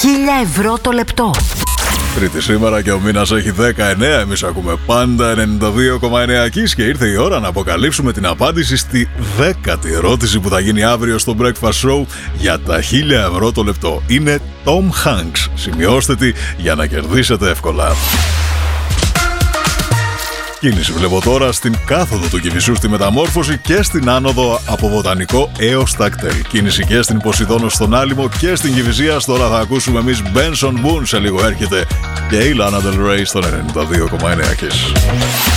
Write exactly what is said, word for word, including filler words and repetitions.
χίλια ευρώ το λεπτό. Τρίτη σήμερα και ο μήνας έχει δεκαεννέα. Εμείς ακούμε πάντα ενενήντα δύο κόμμα εννέα Kiss και ήρθε η ώρα να αποκαλύψουμε την απάντηση στη δέκατη ερώτηση που θα γίνει αύριο στο Breakfast Show για τα χίλια ευρώ το λεπτό. Είναι Tom Hanks. Σημειώστε τη για να κερδίσετε εύκολα. Κίνηση βλέπω τώρα στην κάθοδο του Κηφισού στη Μεταμόρφωση και στην άνοδο από Βοτανικό έως Τακτέλ. Κίνηση και στην Ποσειδόνο στον Άλυμο και στην Κηφισίας. Τώρα θα ακούσουμε εμείς Benson Boone, σε λίγο έρχεται και η Lana Del Rey στον ενενήντα δύο κόμμα εννέα Kiss.